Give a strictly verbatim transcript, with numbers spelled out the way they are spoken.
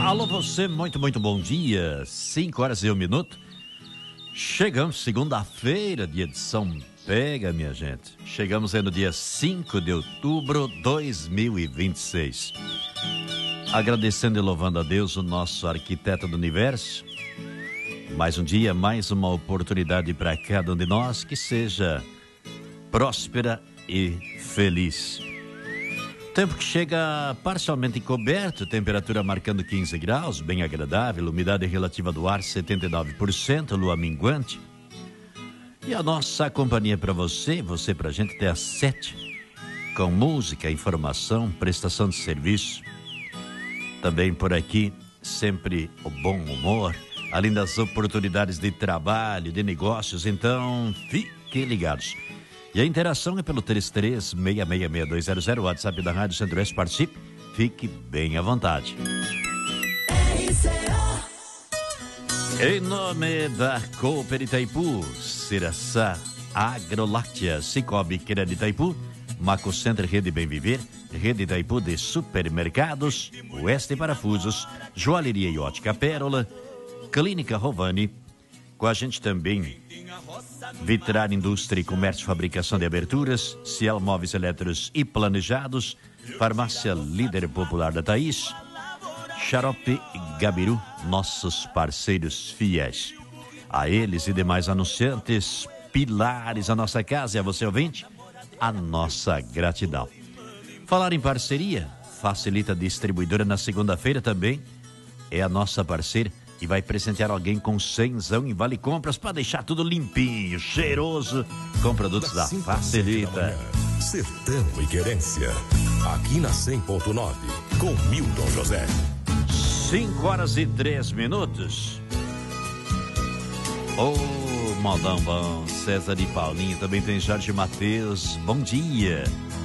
Alô você, muito, muito bom dia. cinco horas e um minuto. Chegamos segunda-feira de edição Pega, minha gente. Chegamos aí no dia cinco de outubro de dois mil e vinte e seis. Agradecendo e louvando a Deus, o nosso arquiteto do universo. Mais um dia, mais uma oportunidade para cada um de nós que seja próspera e feliz. Tempo que chega parcialmente encoberto, temperatura marcando quinze graus, bem agradável, umidade relativa do ar setenta e nove por cento, lua minguante. E a nossa companhia para você, você para a gente até às sete, com música, informação, prestação de serviço. Também por aqui, sempre o bom humor, além das oportunidades de trabalho, de negócios, então fiquem ligados. E a interação é pelo três três seis seis seis dois zero zero, WhatsApp da Rádio Centro-Oeste. Participe, fique bem à vontade. Em nome da Cooper Itaipu, Ciraçá, Agroláctea, Cicobi, Crédito Itaipu, Maco Center, Rede Bem Viver, Rede Itaipu de Supermercados, Oeste Parafusos, Joalheria e Ótica Pérola, Clínica Rovani, com a gente também Vitrar Indústria e Comércio, Fabricação de Aberturas, Ciel Móveis Eletros e Planejados, Farmácia Líder Popular da Thaís, Xarope Gabiru, nossos parceiros fiéis. A eles e demais anunciantes, pilares da nossa casa e a você ouvinte, a nossa gratidão. Falar em parceria, facilita a distribuidora na segunda-feira também, é a nossa parceira. E vai presentear alguém com cenzão em Vale Compras para deixar tudo limpinho, cheiroso, com produtos da Facilita. Sertão e Querência, aqui na cem ponto nove, com Milton José. cinco horas e três minutos. Ô, oh, modão bom, César e Paulinho, também tem Jorge Mateus, bom dia.